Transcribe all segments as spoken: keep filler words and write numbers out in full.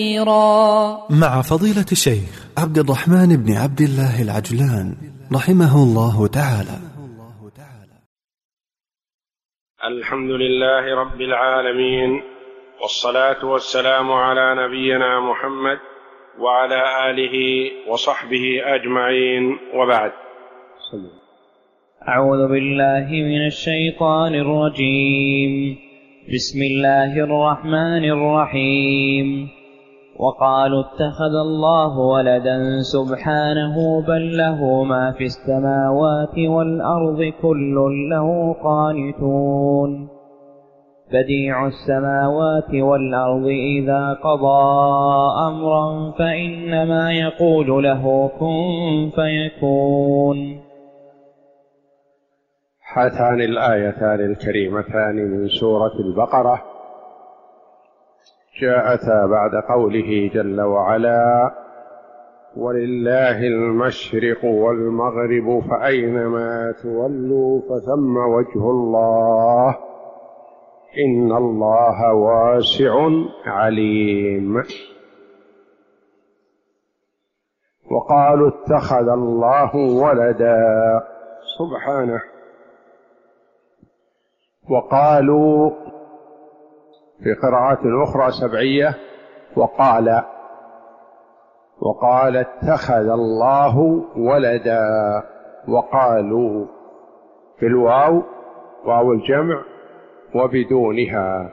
مع فضيلة الشيخ عبد الرحمن بن عبد الله العجلان رحمه الله تعالى. الحمد لله رب العالمين، والصلاة والسلام على نبينا محمد وعلى آله وصحبه أجمعين، وبعد. أعوذ بالله من الشيطان الرجيم. بسم الله الرحمن الرحيم. وقالوا اتخذ الله ولدا سبحانه بل له ما في السماوات والأرض كل له قانتون بديع السماوات والأرض إذا قضى أمرا فإنما يقول له كن فيكون. هاتان الآيتان الكريمتان من سورة البقرة جاءتا بعد قوله جل وعلا: ولله المشرق والمغرب فأينما تولوا فثم وجه الله إن الله واسع عليم. وقالوا اتخذ الله ولدا سبحانه. وقالوا في قراءات أخرى سبعية وقال وقال اتخذ الله ولدا، وقالوا بالواو واو الجمع وبدونها.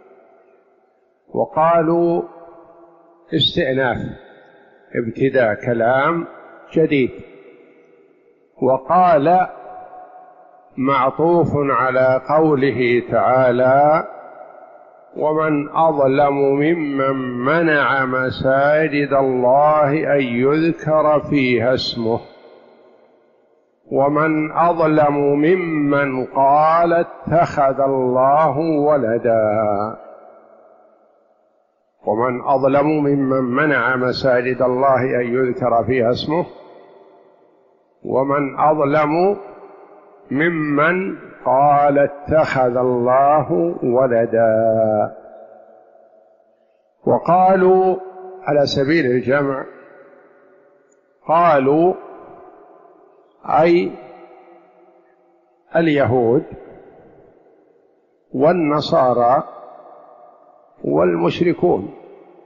وقالوا استئناف ابتداء كلام جديد، وقال معطوف على قوله تعالى: ومن أظلم ممن منع مساجد الله أن يذكر فيها اسمه ومن أظلم ممن قال اتخذ الله ولدا. ومن أظلم ممن منع مساجد الله أن يذكر فيها اسمه ومن أظلم ممن قال اتخذ الله ولدا. وقالوا على سبيل الجمع، قالوا أي اليهود والنصارى والمشركون،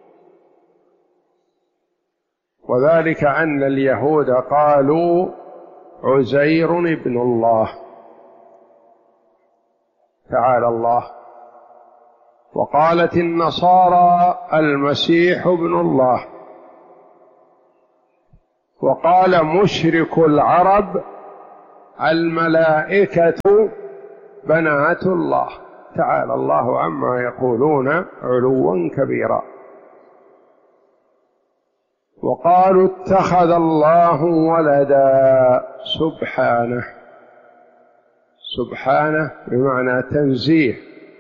وذلك أن اليهود قالوا عزير ابن الله تعالى الله، وقالت النصارى المسيح ابن الله، وقال مشرك العرب الملائكة بنات الله تعالى الله عما يقولون علوا كبيرا. وقالوا اتخذ الله ولدا سبحانه. سبحانه بمعنى تنزيه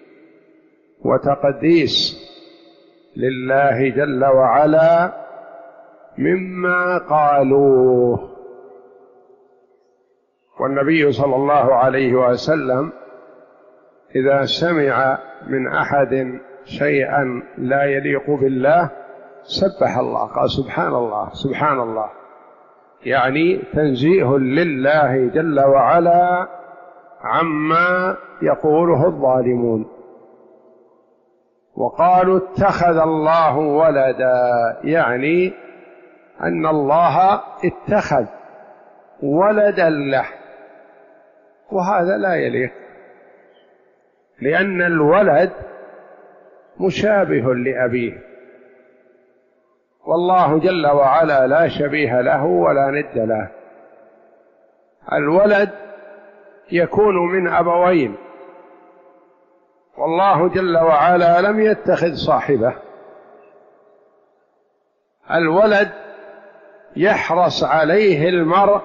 وتقديس لله جل وعلا مما قالوه. والنبي صلى الله عليه وسلم إذا سمع من أحد شيئا لا يليق بالله سبح الله، قال سبحان الله سبحان الله، يعني تنزيه لله جل وعلا عما يقوله الظالمون. وقالوا اتخذ الله ولدا، يعني أن الله اتخذ ولدا له، وهذا لا يليق، لأن الولد مشابه لأبيه، والله جل وعلا لا شبيه له ولا ند له. الولد يكون من أبوين، والله جل وعلا لم يتخذ صاحبه. الولد يحرص عليه المرء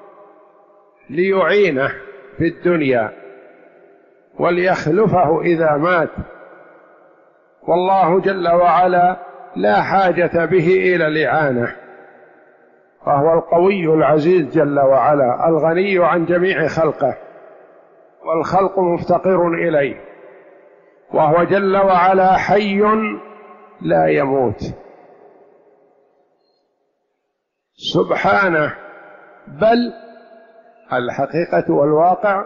ليعينه في الدنيا وليخلفه إذا مات، والله جل وعلا لا حاجة به إلى الإعانة، فهو القوي العزيز جل وعلا الغني عن جميع خلقه، والخلق مفتقر إليه، وهو جل وعلا حي لا يموت سبحانه، بل الحقيقة والواقع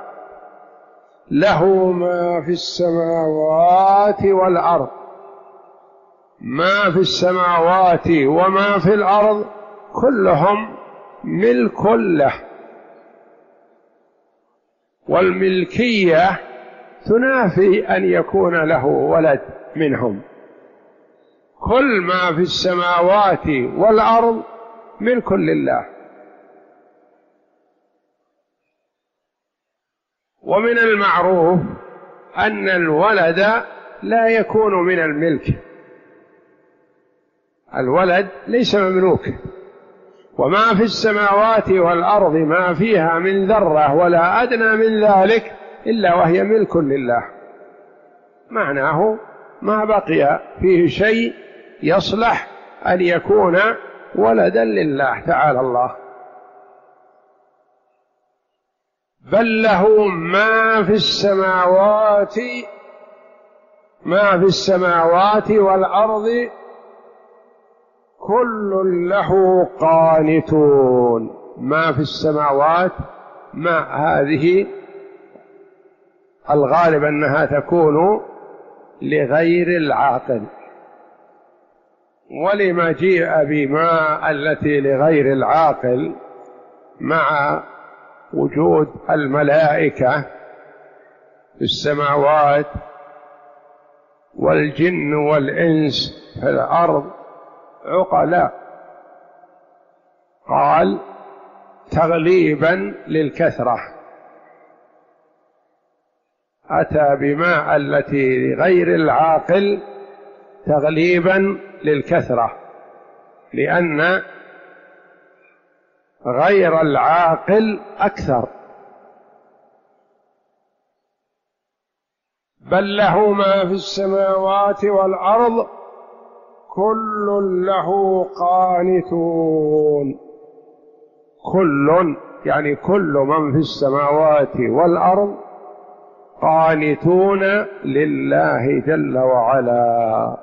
له ما في السماوات والأرض، ما في السماوات وما في الأرض كلهم ملك له، والملكية تنافي أن يكون له ولد منهم. كل ما في السماوات والأرض ملك لله. ومن المعروف أن الولد لا يكون من الملك، الولد ليس مملوك. وما في السماوات والأرض ما فيها من ذرة ولا أدنى من ذلك إلا وهي ملك لله، معناه ما بقي فيه شيء يصلح أن يكون ولدا لله تعالى الله. بل له ما في السماوات ما في السماوات والأرض كل له قانتون. ما في السماوات ما هذه الغالب أنها تكون لغير العاقل، ولما جيء بما التي لغير العاقل مع وجود الملائكة في السماوات والجن والإنس في الأرض عقلاء، قال تغليبا للكثرة، أتى بما التي لغير العاقل تغليبا للكثرة، لأن غير العاقل أكثر. بل له ما في السماوات والأرض كل له قانتون. كل يعني كل من في السماوات والأرض قانتون لله جل وعلا.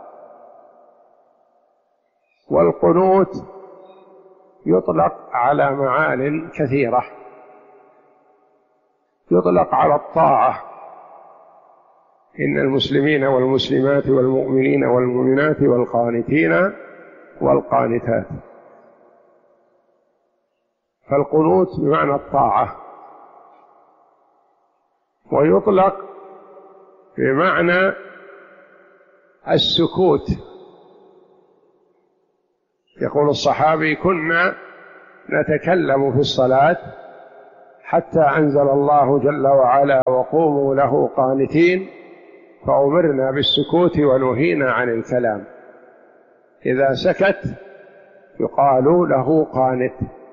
والقنوت يطلق على معان كثيرة، يطلق على الطاعة، إن المسلمين والمسلمات والمؤمنين والمؤمنات والقانتين والقانتات، فالقنوت بمعنى الطاعة. ويطلق بمعنى السكوت، يقول الصحابي كنا نتكلم في الصلاة حتى أنزل الله جل وعلا وقوموا له قانتين، فأمرنا بالسكوت ونهينا عن الكلام. إذا سكت يقال له قانت.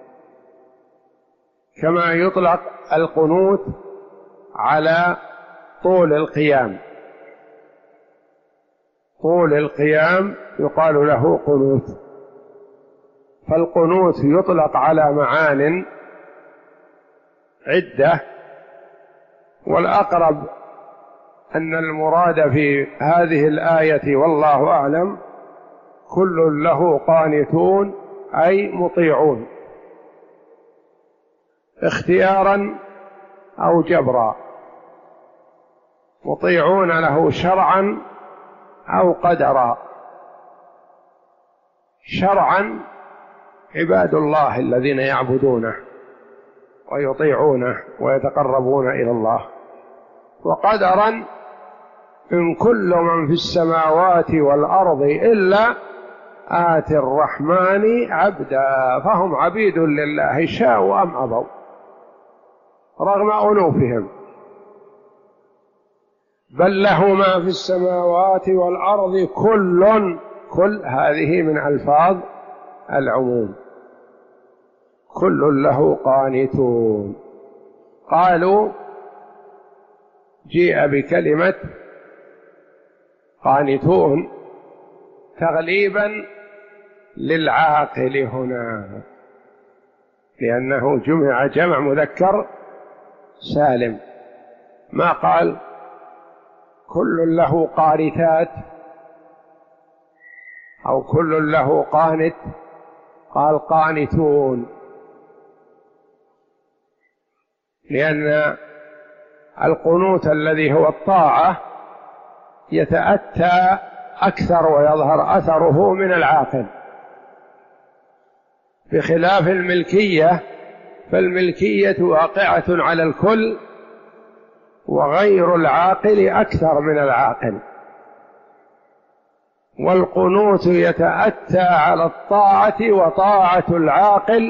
كما يطلق القنوت على طول القيام، طول القيام يقال له قنوت. فالقنوت يطلق على معان عدة، والأقرب أن المراد في هذه الآية والله أعلم كل له قانتون أي مطيعون، اختيارا أو جبرا، مطيعون له شرعا أو قدرا. شرعا عباد الله الذين يعبدونه ويطيعونه ويتقربون إلى الله، وقدرا إن كل من في السماوات والأرض إلا آتي الرحمن عبدا، فهم عبيد لله شاءوا أم أبوا رغم أنوفهم. بل له ما في السماوات والأرض كل، كل هذه من ألفاظ العموم، كل له قانتون. قالوا جيء بكلمة قانتون تغليبا للعاقل هنا، لأنه جمع جمع مذكر سالم، ما قال كل له قانتات أو كل له قانت، قال قانتون، لأن القنوت الذي هو الطاعة يتأتى أكثر ويظهر أثره من العاقل، بخلاف الملكية، فالملكية واقعة على الكل وغير العاقل أكثر من العاقل، والقنوت يتأتى على الطاعة وطاعة العاقل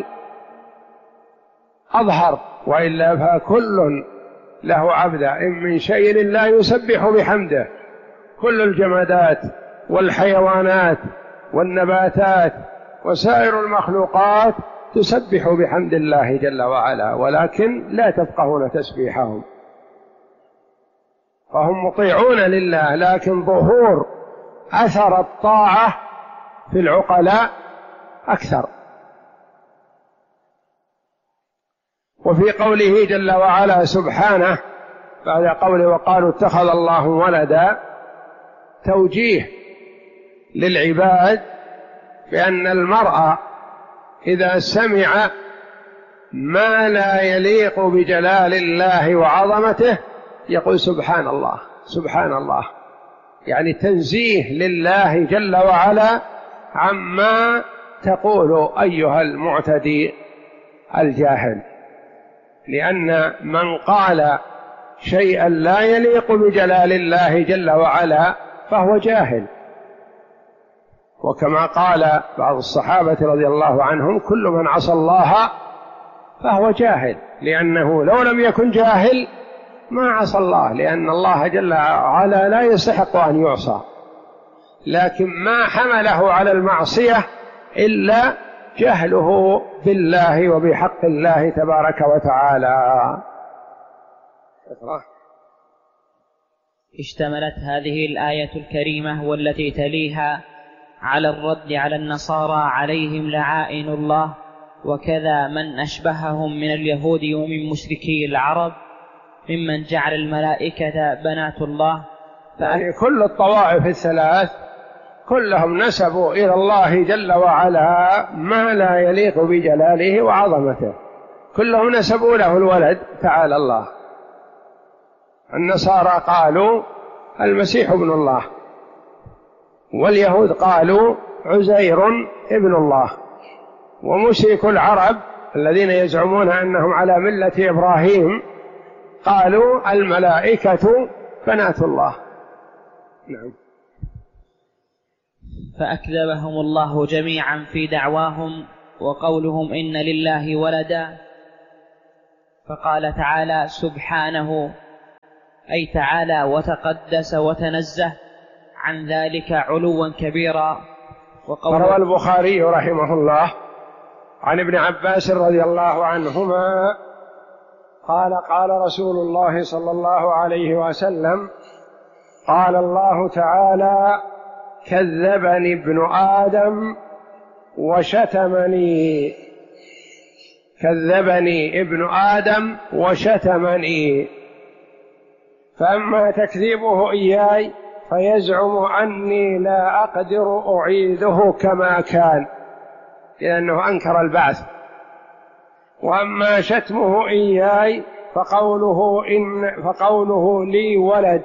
أظهر، وإلا فكل له عبدا إن من شيء لا يسبح بحمده، كل الجمادات والحيوانات والنباتات وسائر المخلوقات تسبح بحمد الله جل وعلا، ولكن لا تفقهون تسبيحهم، فهم مطيعون لله، لكن ظهور أثر الطاعة في العقلاء أكثر. وفي قوله جل وعلا سبحانه بعد قوله وقالوا اتخذ الله ولدا، توجيه للعباد بأن المرء إذا سمع ما لا يليق بجلال الله وعظمته يقول سبحان الله سبحان الله، يعني تنزيه لله جل وعلا عما تقول أيها المعتدي الجاهل، لأن من قال شيئا لا يليق بجلال الله جل وعلا فهو جاهل. وكما قال بعض الصحابة رضي الله عنهم كل من عصى الله فهو جاهل، لأنه لو لم يكن جاهل ما عصى الله، لأن الله جل وعلا لا يستحق أن يعصى، لكن ما حمله على المعصية إلا جهله بالله وبحق الله تبارك وتعالى. اشتملت هذه الآية الكريمة والتي تليها على الرد على النصارى عليهم لعائن الله، وكذا من أشبههم من اليهود ومن مشركي العرب ممن جعل الملائكة بنات الله. يعني كل الطوائف الثلاث كلهم نسبوا إلى الله جل وعلا ما لا يليق بجلاله وعظمته، كلهم نسبوا له الولد تعالى الله. النصارى قالوا المسيح ابن الله، واليهود قالوا عزير ابن الله، ومشرك العرب الذين يزعمون أنهم على ملة إبراهيم قالوا الملائكة بنات الله. نعم. فأكذبهم الله جميعا في دعواهم وقولهم إن لله ولدا، فقال تعالى سبحانه أي تعالى وتقدس وتنزه عن ذلك علوا كبيرا. وروى البخاري رحمه الله عن ابن عباس رضي الله عنهما قال قال رسول الله صلى الله عليه وسلم قال الله تعالى كذبني ابن آدم وشتمني، كذبني ابن آدم وشتمني، فأما تكذيبه إياي فيزعم أني لا أقدر أعيده كما كان، لأنه أنكر البعث. وأما شتمه إياي فقوله, إن فقوله لي ولد،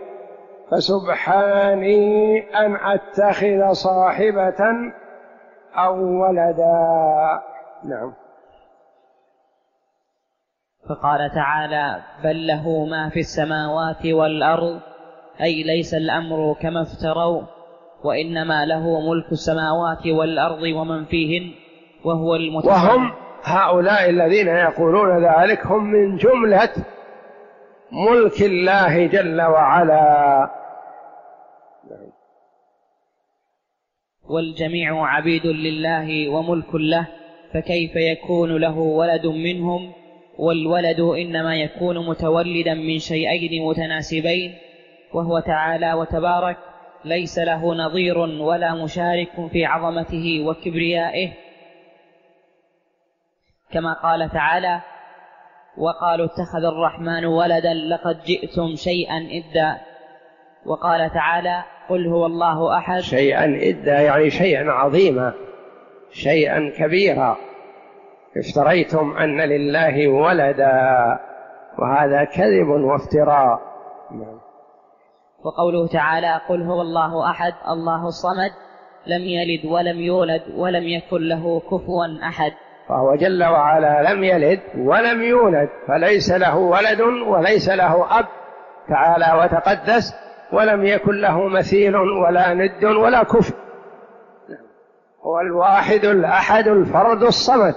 فسبحاني أن أتخذ صاحبة أو ولدا. نعم. فقال تعالى بل له ما في السماوات والأرض، أي ليس الأمر كما افتروا، وإنما له ملك السماوات والأرض ومن فيهن وهو المتعال. وهم هؤلاء الذين يقولون ذلك هم من جملة ملك الله جل وعلا. والجميع عبيد لله وملك له، فكيف يكون له ولد منهم؟ والولد إنما يكون متولدا من شيئين متناسبين، وهو تعالى وتبارك ليس له نظير ولا مشارك في عظمته وكبريائه، كما قال تعالى وقالوا اتخذ الرحمن ولدا لقد جئتم شيئا إدا. وقال تعالى قل هو الله أحد. شيئا إدا يعني شيئا عظيما، شيئا كبيرا، افتريتم أن لله ولدا، وهذا كذب وافتراء. وقوله تعالى: قل هو الله أحد الله الصمد لم يلد ولم يولد ولم يكن له كفوا أحد. فهو جل وعلا لم يلد ولم يولد، فليس له ولد وليس له أب تعالى وتقدس، ولم يكن له مثيل ولا ند ولا كفء. هو الواحد الأحد الفرد الصمد.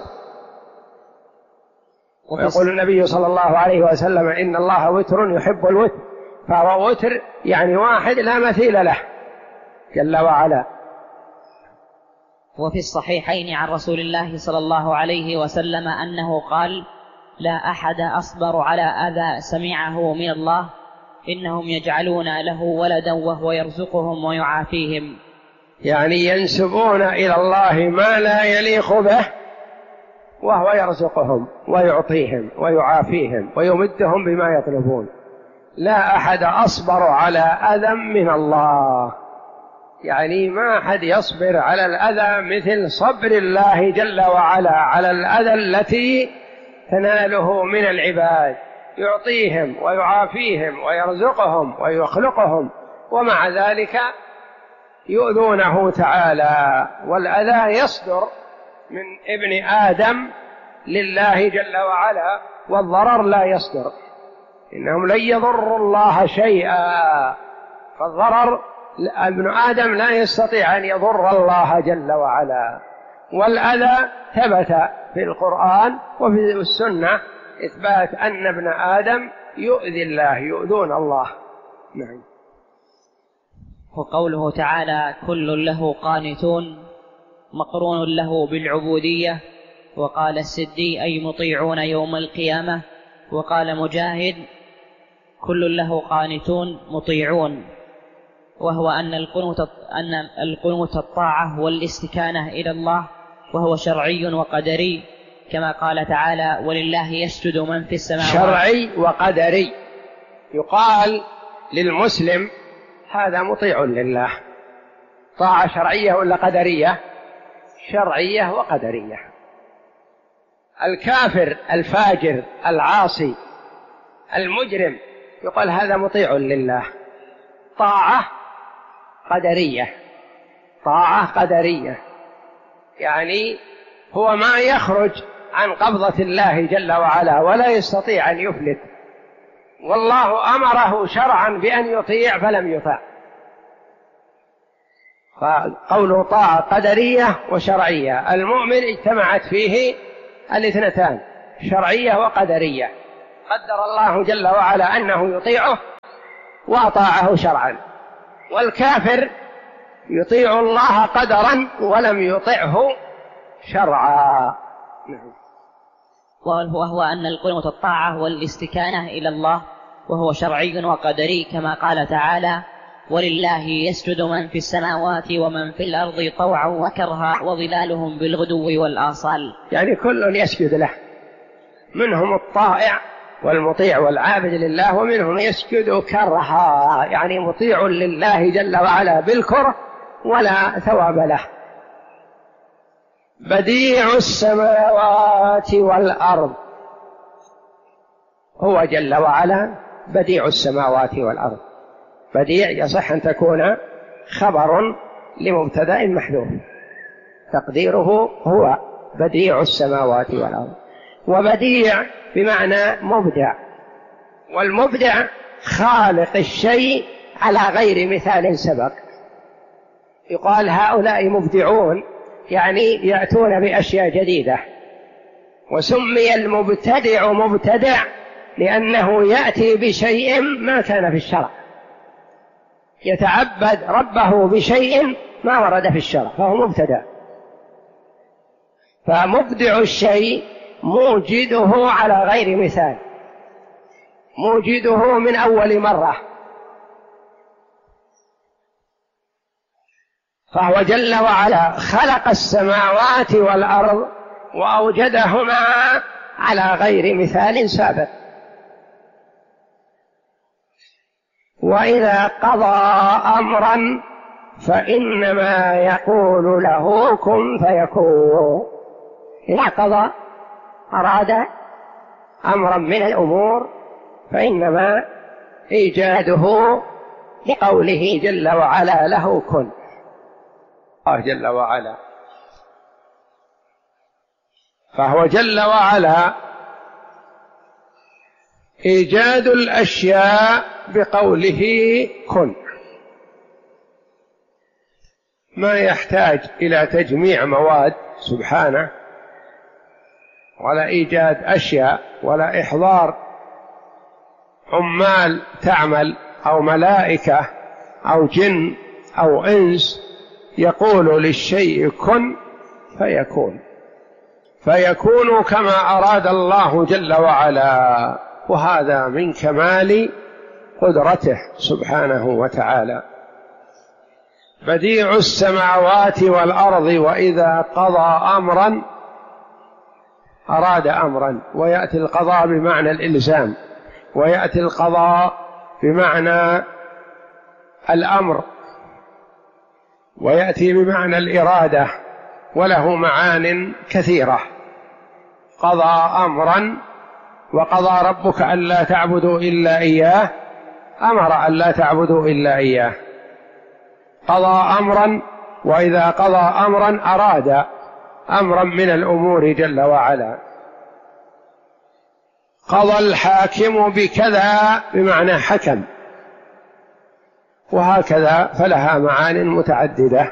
ويقول النبي صلى الله عليه وسلم: إن الله وتر يحب الوتر، فهو وتر يعني واحد لا مثيل له جل وعلا. وفي الصحيحين عن رسول الله صلى الله عليه وسلم أنه قال: لا أحد أصبر على أذى سمعه من الله، إنهم يجعلون له ولدا وهو يرزقهم ويعافيهم. يعني ينسبون إلى الله ما لا يليق به، وهو يرزقهم ويعطيهم ويعافيهم ويمدهم بما يطلبون. لا أحد أصبر على أذى من الله، يعني ما أحد يصبر على الأذى مثل صبر الله جل وعلا على الأذى التي تناله من العباد، يعطيهم ويعافيهم ويرزقهم ويخلقهم، ومع ذلك يؤذونه تعالى. والأذى يصدر من ابن آدم لله جل وعلا، والضرر لا يصدر. إنهم لن يضروا الله شيئا، فالضرر ابن آدم لا يستطيع أن يضر الله جل وعلا. والأذى ثبت في القرآن وفي السنة إثبات أن ابن آدم يؤذي الله، يؤذون الله. نعم. وقوله تعالى: كل له قانتون مقرون له بالعبودية. وقال السدي: أي مطيعون يوم القيامة. وقال مجاهد: كل له قانتون مطيعون، وهو أن القنوت أن القنوت الطاعة والاستكانة إلى الله، وهو شرعي وقدري، كما قال تعالى: ولله يسجد من في السماوات. شرعي وقدري. يقال للمسلم: هذا مطيع لله. طاعة شرعية ولا قدرية؟ شرعية وقدرية. الكافر الفاجر العاصي المجرم يقال هذا مطيع لله. طاعة قدرية، طاعة قدرية، يعني هو ما يخرج عن قبضة الله جل وعلا ولا يستطيع أن يفلت، والله أمره شرعا بأن يطيع فلم يطع. فقوله طاعة قدرية وشرعية، المؤمن اجتمعت فيه الاثنتان، شرعية وقدرية. قدر الله جل وعلا أنه يطيعه وأطاعه شرعا، والكافر يطيع الله قدرا ولم يطعه شرعا. وهو أن القنوت الطاعة والاستكانة إلى الله، وهو شرعي وقدري، كما قال تعالى: ولله يسجد من في السماوات ومن في الأرض طوعا وكرها وظلالهم بالغدو والآصال. يعني كل يسجد له، منهم الطائع والمطيع والعابد لله، ومنهم يسجد كرها، يعني مطيع لله جل وعلا بالكره ولا ثواب له. بديع السماوات والأرض، هو جل وعلا بديع السماوات والأرض. بديع يصح أن تكون خبر لمبتدأ محذوف، تقديره هو بديع السماوات والأرض. وبديع بمعنى مبدع، والمبدع خالق الشيء على غير مثال سبق. يقال هؤلاء مبدعون، يعني يأتون بأشياء جديدة. وسمي المبتدع مبتدع لأنه يأتي بشيء ما كان في الشرع، يتعبد ربه بشيء ما ورد في الشرع، فهو مبتدع. فمبدع الشيء موجده على غير مثال، موجده من أول مرة. فهو جل وعلا خلق السماوات والأرض وأوجدهما على غير مثال سابق. وإذا قضى أمرا فإنما يقول له كن فيكون. إذا قضى أراد أمرا من الأمور فإنما إيجاده لقوله جل وعلا له كن. الله جل وعلا، فهو جل وعلا إيجاد الأشياء بقوله كن، ما يحتاج إلى تجميع مواد سبحانه، ولا إيجاد أشياء، ولا إحضار عمال تعمل أو ملائكة أو جن أو إنس، يقول للشيء كن فيكون، فيكون كما أراد الله جل وعلا، وهذا من كمال قدرته سبحانه وتعالى. بديع السماوات والأرض، وإذا قضى أمرا أراد أمرا، ويأتي القضاء بمعنى الإلزام، ويأتي القضاء بمعنى الأمر، ويأتي بمعنى الإرادة، وله معان كثيرة. قضى أمرا، وقضى ربك ألا تعبدوا إلا إياه، أمر ألا تعبدوا إلا إياه. قضى أمرا، وإذا قضى أمرا أراد أمرا من الأمور جل وعلا. قضى الحاكم بكذا بمعنى حكم، وهكذا فلها معان متعددة.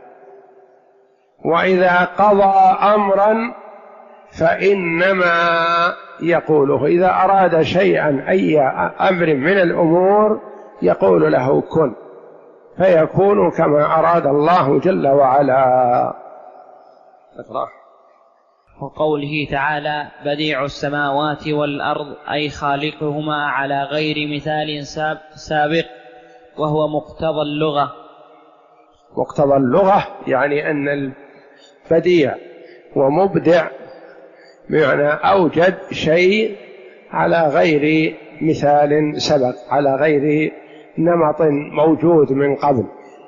وإذا قضى أمرا فإنما يقوله، إذا أراد شيئا أي أمر من الأمور يقول له كن فيكون كما أراد الله جل وعلا. اقرأ. وقوله تعالى بديع السماوات والأرض، أي خالقهما على غير مثال سابق، وهو مقتضى اللغة. مقتضى اللغة يعني أن البديع ومبدع بمعنى أوجد شيء على غير مثال سبق، على غير نمط موجود من قبل.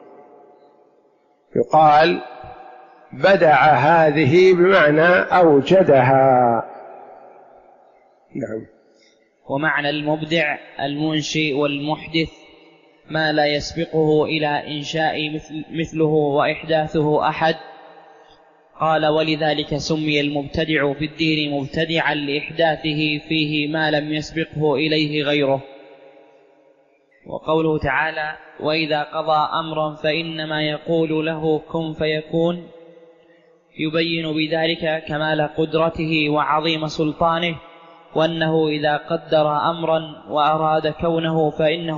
يقال بدع هذه بمعنى أوجدها. نعم. ومعنى المبدع المنشئ والمحدث ما لا يسبقه إلى إنشاء مثل مثله وإحداثه أحد. قال ولذلك سمي المبتدع في الدين مبتدعا لإحداثه فيه ما لم يسبقه إليه غيره. وقوله تعالى وإذا قضى أمرا فإنما يقول له كن فيكون، يبين بذلك كمال قدرته وعظيم سلطانه، وأنه إذا قدر أمرا وأراد كونه فإنه